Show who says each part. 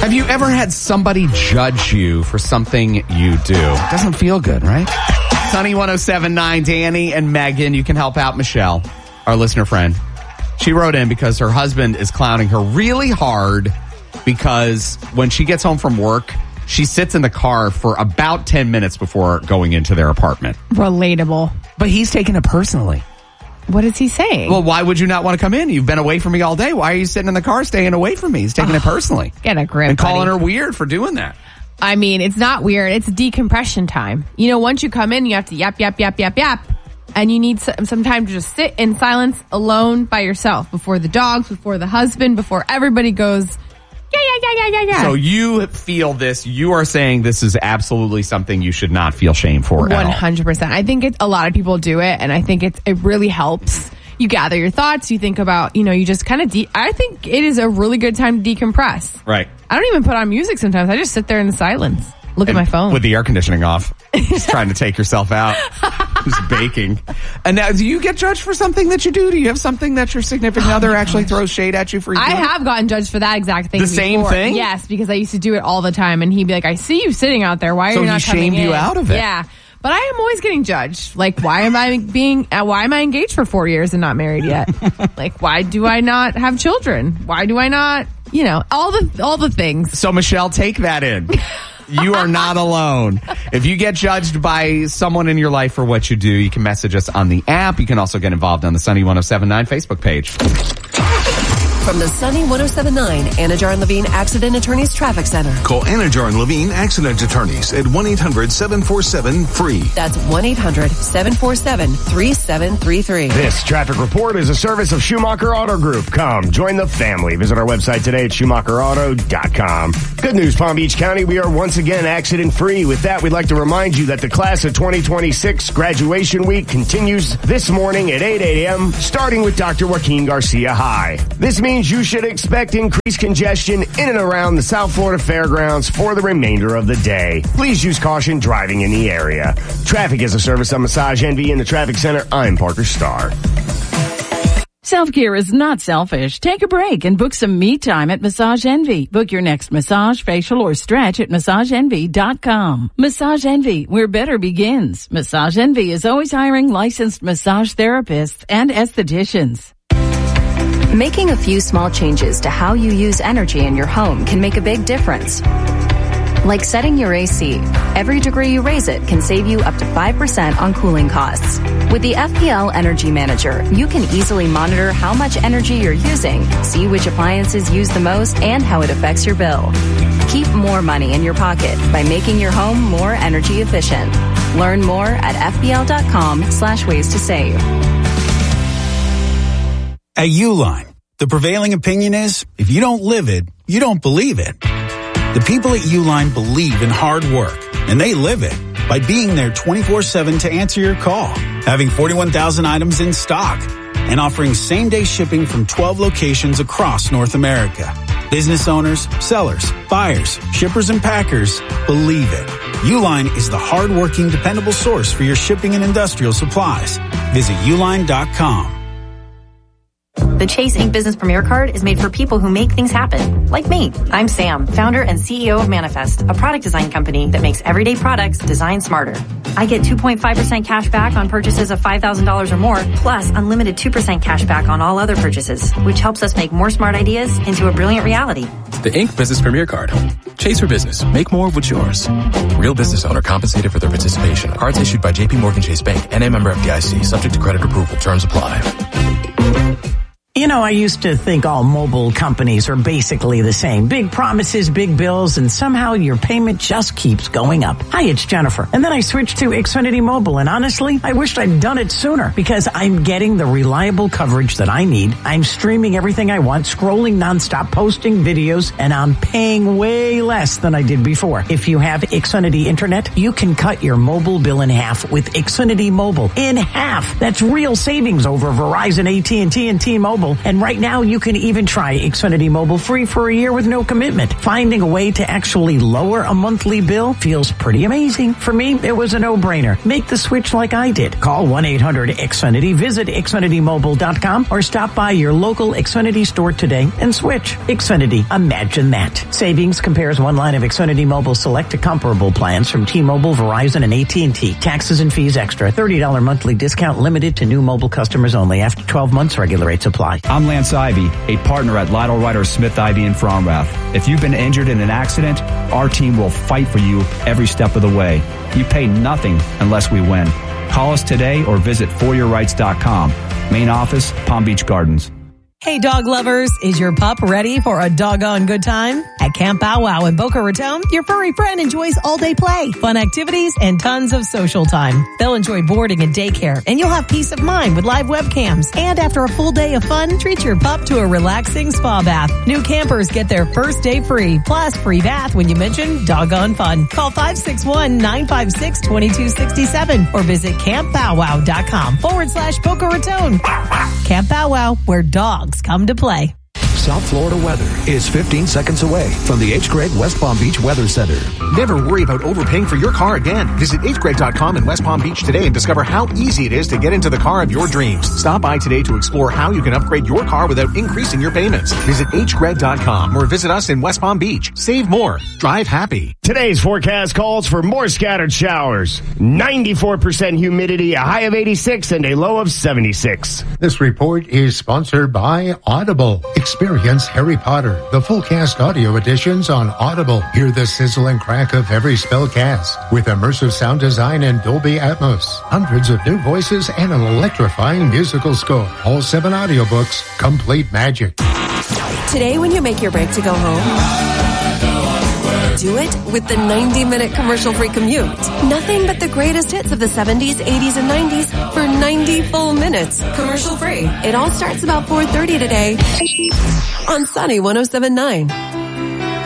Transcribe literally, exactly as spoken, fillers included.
Speaker 1: Have you ever had somebody judge you for something you do? It doesn't feel good, right? Sunny one oh seven point nine, Danny and Megan, you can help out Michelle, our listener friend. She wrote in because her husband is clowning her really hard because when she gets home from work, she sits in the car for about ten minutes before going into their apartment.
Speaker 2: Relatable.
Speaker 1: But he's taking it personally.
Speaker 2: What is he saying?
Speaker 1: Well, why would you not want to come in? You've been away from me all day. Why are you sitting in the car staying away from me? He's taking oh, it personally.
Speaker 2: Get a grip,
Speaker 1: And calling
Speaker 2: buddy.
Speaker 1: her weird for doing that.
Speaker 2: I mean, it's not weird. It's decompression time. You know, once you come in, you have to yap, yap, yap, yap, yap. And you need some, some time to just sit in silence alone by yourself before the dogs, before the husband, before everybody goes, yeah, yeah, yeah, yeah, yeah, yeah.
Speaker 1: So you feel this. You are saying this is absolutely something you should not feel shame for at all.
Speaker 2: one hundred percent. I think it, a lot of people do it, and I think it, it really helps. You gather your thoughts. You think about, you know, you just kind of, de- I think it is a really good time to decompress.
Speaker 1: Right.
Speaker 2: I don't even put on music sometimes. I just sit there in silence. Look
Speaker 1: and
Speaker 2: at my phone.
Speaker 1: With the air conditioning off. Just trying to take yourself out. Just baking. And now, do you get judged for something that you do? Do you have something that your significant
Speaker 2: oh
Speaker 1: other actually throws shade at you for?
Speaker 2: I have gotten judged for that exact thing
Speaker 1: The
Speaker 2: before.
Speaker 1: same thing?
Speaker 2: Yes, because I used to do it all the time. And he'd be like, I see you sitting out there. Why are
Speaker 1: so
Speaker 2: you not coming in?
Speaker 1: So he shamed you out of it.
Speaker 2: Yeah. But I am always getting judged. Like, why am I being, uh, why am I engaged for four years and not married yet? Like, why do I not have children? Why do I not, you know, all the, all the things.
Speaker 1: So Michelle, take that in. You are not alone. If you get judged by someone in your life for what you do, you can message us on the app. You can also get involved on the Sunny one oh seven point nine Facebook page.
Speaker 3: From the Sunny one oh seven point nine Anajar and Levine Accident Attorneys Traffic Center.
Speaker 4: Call Anajar and Levine Accident Attorneys at one eight hundred seven four seven free.
Speaker 3: That's one eight hundred seven four seven three seven three three.
Speaker 5: This traffic report is a service of Schumacher Auto Group. Come, join the family. Visit our website today at schumacher auto dot com. Good news, Palm Beach County. We are once again accident free. With that, we'd like to remind you that the class of twenty twenty-six graduation week continues this morning at eight a.m., starting with Doctor Joaquin Garcia High. This means you should expect increased congestion in and around the South Florida Fairgrounds for the remainder of the day. Please use caution driving in the area. Traffic is a service of Massage Envy in the Traffic Center. I'm Parker Starr.
Speaker 6: Self-care is not selfish. Take a break and book some me time at Massage Envy. Book your next massage, facial, or stretch at massage envy dot com. Massage Envy, where better begins. Massage Envy is always hiring licensed massage therapists and estheticians.
Speaker 7: Making a few small changes to how you use energy in your home can make a big difference. Like setting your A C. Every degree you raise it can save you up to five percent on cooling costs. With the F P L Energy Manager, you can easily monitor how much energy you're using, see which appliances use the most, and how it affects your bill. Keep more money in your pocket by making your home more energy efficient. Learn more at F P L dot com slash ways to save.
Speaker 8: At Uline, the prevailing opinion is, if you don't live it, you don't believe it. The people at Uline believe in hard work, and they live it by being there twenty-four seven to answer your call, having forty-one thousand items in stock, and offering same-day shipping from twelve locations across North America. Business owners, sellers, buyers, shippers, and packers believe it. Uline is the hard-working, dependable source for your shipping and industrial supplies. Visit uline dot com.
Speaker 9: The Chase Ink Business Premier Card is made for people who make things happen, like me. I'm Sam, founder and C E O of Manifest, a product design company that makes everyday products designed smarter. I get two point five percent cash back on purchases of five thousand dollars or more, plus unlimited two percent cash back on all other purchases, which helps us make more smart ideas into a brilliant reality.
Speaker 10: The Ink Business Premier Card. Chase for business. Make more of what's yours. Real business owner compensated for their participation. Cards issued by J P Morgan Chase Bank, N A member F D I C, subject to credit approval. Terms apply.
Speaker 11: You know, I used to think all mobile companies are basically the same. Big promises, big bills, and somehow your payment just keeps going up. Hi, it's Jennifer. And then I switched to Xfinity Mobile, and honestly, I wished I'd done it sooner because I'm getting the reliable coverage that I need. I'm streaming everything I want, scrolling nonstop, posting videos, and I'm paying way less than I did before. If you have Xfinity Internet, you can cut your mobile bill in half with Xfinity Mobile. In half! That's real savings over Verizon, A T and T, and T-Mobile. Mobile. And right now, you can even try Xfinity Mobile free for a year with no commitment. Finding a way to actually lower a monthly bill feels pretty amazing. For me, it was a no-brainer. Make the switch like I did. Call one eight hundred X Finity, visit Xfinity Mobile dot com, or stop by your local Xfinity store today and switch. Xfinity, imagine that. Savings compares one line of Xfinity Mobile Select to comparable plans from T-Mobile, Verizon, and A T and T. Taxes and fees extra. thirty dollars monthly discount limited to new mobile customers only. After twelve months, regular rates apply.
Speaker 12: I'm Lance Ivy, a partner at Lytle Ryder Smith Ivy in Fromrath. If you've been injured in an accident, our team will fight for you every step of the way. You pay nothing unless we win. Call us today or visit for your rights dot com. Main office, Palm Beach Gardens.
Speaker 13: Hey, dog lovers, is your pup ready for a doggone good time? At Camp Bow Wow in Boca Raton, your furry friend enjoys all-day play, fun activities, and tons of social time. They'll enjoy boarding and daycare, and you'll have peace of mind with live webcams. And after a full day of fun, treat your pup to a relaxing spa bath. New campers get their first day free, plus free bath when you mention doggone fun. Call five six one, nine five six, two two six seven or visit camp bow wow dot com forward slash Boca Raton. Camp Bow Wow, where dogs come to play.
Speaker 14: South Florida weather is fifteen seconds away from the H. Gregg West Palm Beach Weather Center.
Speaker 15: Never worry about overpaying for your car again. Visit H Gregg dot com in West Palm Beach today and discover how easy it is to get into the car of your dreams. Stop by today to explore how you can upgrade your car without increasing your payments. Visit H Gregg dot com or visit us in West Palm Beach. Save more. Drive happy.
Speaker 5: Today's forecast calls for more scattered showers, ninety-four percent humidity, a high of eighty-six, and a low of seventy-six.
Speaker 16: This report is sponsored by Audible. Experience Harry Potter, the full cast audio editions on Audible. Hear the sizzle and crack of every spell cast with immersive sound design and Dolby Atmos. Hundreds of new voices and an electrifying musical score. All seven audiobooks, complete magic.
Speaker 3: Today, when you make your break to go home, do it with the ninety-minute commercial-free commute. Nothing but the greatest hits of the seventies, eighties, and nineties for ninety full minutes, commercial-free. It all starts about four thirty today on Sunny one oh seven point nine.